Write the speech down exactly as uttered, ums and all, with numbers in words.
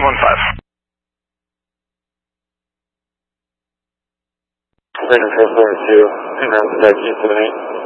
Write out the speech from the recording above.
one five. Second four four two, ground contact two seven eight.